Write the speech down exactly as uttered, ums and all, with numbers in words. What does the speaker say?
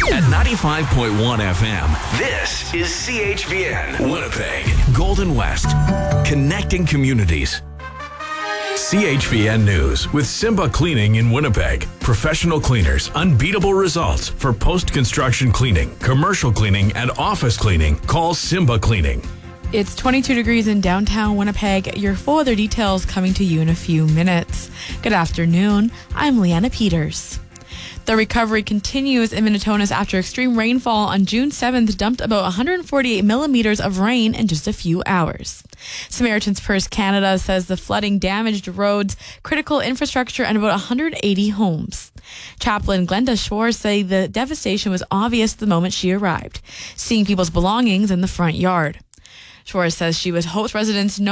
At ninety-five point one F M, this is C H V N, Winnipeg, Golden West, connecting communities. C H V N News with Simba Cleaning in Winnipeg. Professional cleaners, unbeatable results for post-construction cleaning, commercial cleaning, and office cleaning. Call Simba Cleaning. It's twenty-two degrees in downtown Winnipeg. Your full other details coming to you in a few minutes. Good afternoon. I'm Leanna Peters. The recovery continues in Minitonas after extreme rainfall on June seventh dumped about one hundred forty-eight millimeters of rain in just a few hours. Samaritan's Purse Canada says the flooding damaged roads, critical infrastructure, and about one hundred eighty homes. Chaplain Glenda Schwartz say the devastation was obvious the moment she arrived, seeing people's belongings in the front yard. Schwartz says she was hopes residents know